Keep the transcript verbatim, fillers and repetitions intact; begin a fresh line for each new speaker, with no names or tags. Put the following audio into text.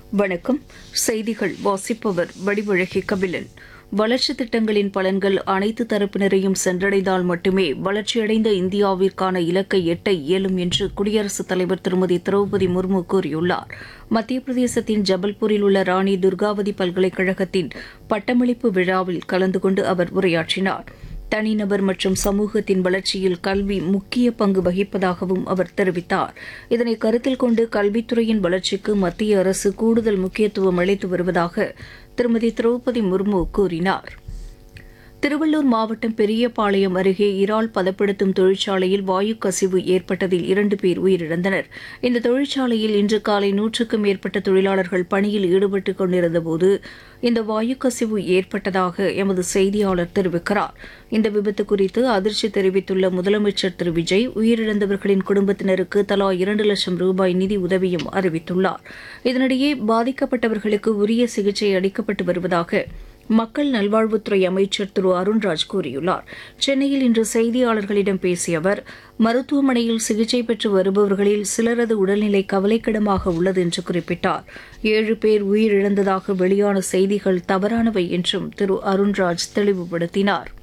வணக்கம். செய்திகள் வாசிப்பவர் வடிவழகி கபிலன். வளர்ச்சித் திட்டங்களின் பலன்கள் அனைத்து தரப்பினரையும் சென்றடைந்தால் மட்டுமே வளர்ச்சியடைந்த இந்தியாவிற்கான இலக்கை எட்ட இயலும் என்று குடியரசுத் தலைவர் திருமதி திரௌபதி முர்மு கூறியுள்ளார். மத்திய பிரதேசத்தின் ஜபல்பூரில் உள்ள ராணி துர்காவதி பல்கலைக்கழகத்தின் பட்டமளிப்பு விழாவில் கலந்து கொண்டு அவர் உரையாற்றினார். தனிநபர் மற்றும் சமூகத்தின் வளர்ச்சியில் கல்வி முக்கிய பங்கு வகிப்பதாகவும் அவர் தெரிவித்தார். இதனை கருத்தில் கொண்டு கல்வித்துறையின் வளர்ச்சிக்கு மத்திய அரசு கூடுதல் முக்கியத்துவம் அளித்து வருவதாக திருமதி திரௌபதி முர்மு கூறினார். திருவள்ளூர் மாவட்டம் பெரியபாளையம் அருகே இறால் பதப்படுத்தும் தொழிற்சாலையில் வாயு கசிவு ஏற்பட்டதில் இரண்டு பேர் உயிரிழந்தனர். இந்த தொழிற்சாலையில் இன்று காலை நூற்றுக்கும் மேற்பட்ட தொழிலாளர்கள் பணியில் ஈடுபட்டுக் கொண்டிருந்தபோது இந்த வாயு கசிவு ஏற்பட்டதாக எமது செய்தியாளர் தெரிவிக்கிறார். இந்த விபத்து குறித்து அதிர்ச்சி தெரிவித்துள்ள முதலமைச்சர் திரு விஜய் உயிரிழந்தவர்களின் குடும்பத்தினருக்கு தலா இரண்டு லட்சம் ரூபாய் நிதி உதவியும் அறிவித்துள்ளார். இதனிடையே பாதிக்கப்பட்டவர்களுக்கு உரிய சிகிச்சை அளிக்கப்பட்டு வருவதாக மக்கள் நல்வாழ்வுத்துறை அமைச்சர் திரு அருண்ராஜ் கூறியுள்ளார். சென்னையில் இன்று செய்தியாளர்களிடம் பேசிய அவர், மருத்துவமனையில் சிகிச்சை பெற்று வருபவர்களில் சிலரது உடல்நிலை கவலைக்கிடமாக உள்ளது என்று குறிப்பிட்டார். ஏழு பேர் உயிரிழந்ததாக வெளியான செய்திகள் தவறானவை என்றும் திரு அருண்ராஜ் தெளிவுபடுத்தினார்.